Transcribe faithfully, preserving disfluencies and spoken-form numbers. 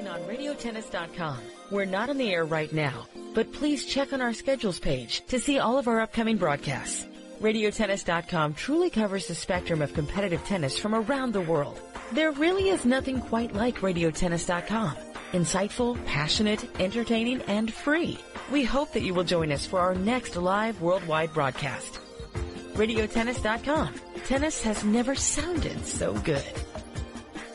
in on radio tennis dot com. We're not on the air right now, but please check on our schedules page to see all of our upcoming broadcasts. radio tennis dot com truly covers the spectrum of competitive tennis from around the world. There really is nothing quite like radio tennis dot com. Insightful, passionate, entertaining, and free. We hope that you will join us for our next live worldwide broadcast. radio tennis dot com. Tennis has never sounded so good.